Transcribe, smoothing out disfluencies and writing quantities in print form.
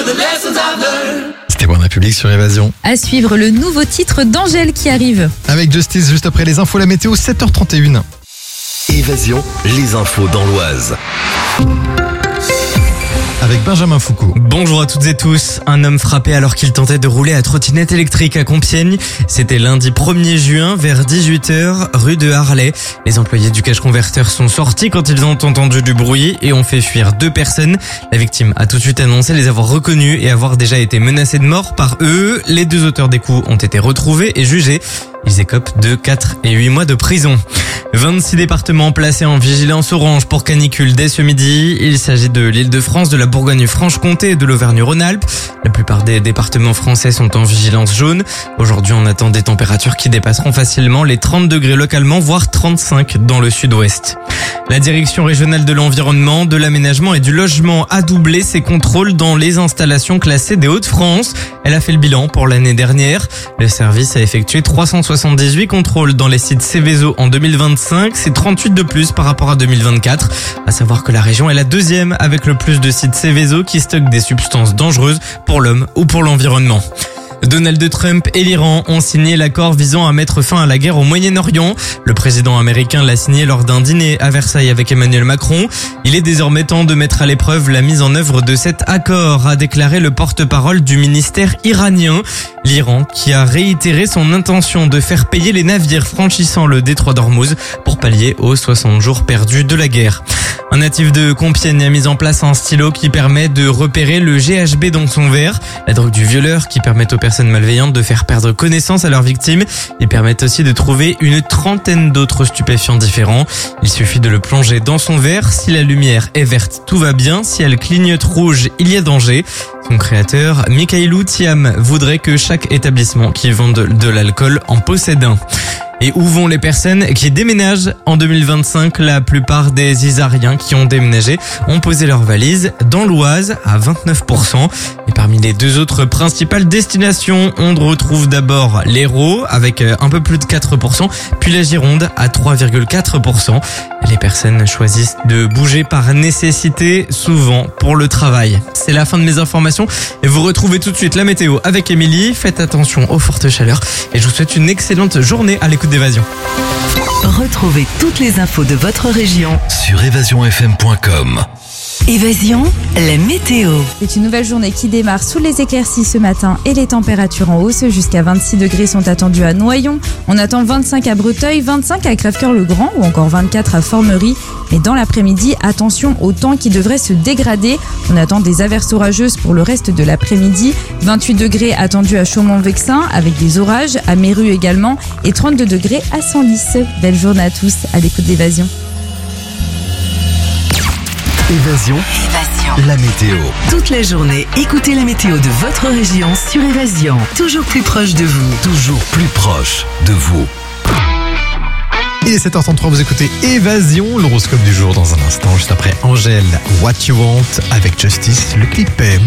C'était One République sur Évasion. À suivre le nouveau titre d'Angèle qui arrive. Avec Justice juste après les infos, la météo 7h31. Évasion, les infos dans l'Oise. Avec Benjamin Foucault. Bonjour à toutes et tous. Un homme frappé alors qu'il tentait de rouler à trottinette électrique à Compiègne. C'était lundi 1er juin vers 18h, rue de Harlay. Les employés du cash converteur sont sortis quand ils ont entendu du bruit et ont fait fuir 2 personnes. La victime a tout de suite annoncé les avoir reconnus et avoir déjà été menacée de mort par eux. Les 2 auteurs des coups ont été retrouvés et jugés. Ils écopent de 4 et 8 mois de prison. 26 départements placés en vigilance orange pour canicule dès ce midi. Il s'agit de l'Île-de-France, de la Bourgogne-Franche-Comté et de l'Auvergne-Rhône-Alpes. La plupart des départements français sont en vigilance jaune. Aujourd'hui, on attend des températures qui dépasseront facilement les 30 degrés localement, voire 35 dans le sud-ouest. La direction régionale de l'environnement, de l'aménagement et du logement a doublé ses contrôles dans les installations classées des Hauts-de-France. Elle a fait le bilan pour l'année dernière. Le service a effectué 378 contrôles dans les sites Céveso en 2025. C'est 38 de plus par rapport à 2024. À savoir que la région est la 2e avec le plus de sites Céveso qui stockent des substances dangereuses pour l'homme ou pour l'environnement. Donald Trump et l'Iran ont signé l'accord visant à mettre fin à la guerre au Moyen-Orient. Le président américain l'a signé lors d'un dîner à Versailles avec Emmanuel Macron. Il est désormais temps de mettre à l'épreuve la mise en œuvre de cet accord, a déclaré le porte-parole du ministère iranien. L'Iran qui a réitéré son intention de faire payer les navires franchissant le détroit d'Ormuz pour pallier aux 60 jours perdus de la guerre. Un natif de Compiègne a mis en place un stylo qui permet de repérer le GHB dans son verre, la drogue du violeur qui permet aux personnes malveillantes de faire perdre connaissance à leurs victimes. Ils permettent aussi de trouver une trentaine d'autres stupéfiants différents. Il suffit de le plonger dans son verre. Si la lumière est verte, tout va bien. Si elle clignote rouge, il y a danger. Son créateur, Mikhailou Thiam, voudrait que chaque établissement qui vend de l'alcool en possède un. Et où vont les personnes qui déménagent en 2025? La plupart des Isariens qui ont déménagé ont posé leurs valises dans l'Oise à 29%. Et parmi les 2 autres principales destinations, on retrouve d'abord l'Hérault avec un peu plus de 4%, puis la Gironde à 3,4%. Les personnes choisissent de bouger par nécessité, souvent pour le travail. C'est la fin de mes informations et vous retrouvez tout de suite la météo avec Émilie. Faites attention aux fortes chaleurs et je vous souhaite une excellente journée à l'écoute d'Évasion. Retrouvez toutes les infos de votre région Sur évasionfm.com. Évasion, la météo. C'est une nouvelle journée qui démarre sous les éclaircies ce matin et les températures en hausse. Jusqu'à 26 degrés sont attendues à Noyon. On attend 25 à Breteuil, 25 à Crèvecœur-le-Grand ou encore 24 à Formerie. Mais dans l'après-midi, attention au temps qui devrait se dégrader. On attend des averses orageuses pour le reste de l'après-midi. 28 degrés attendus à Chaumont-Vexin avec des orages, à Méru également et 32 degrés à Senlis. Belle journée à tous à l'écoute d'Évasion. Évasion, la météo. Toute la journée, écoutez la météo de votre région sur Évasion. Toujours plus proche de vous. Toujours plus proche de vous. Il est 7h33, vous écoutez Évasion, l'horoscope du jour dans un instant, juste après Angèle, What You Want avec Justice, le clip est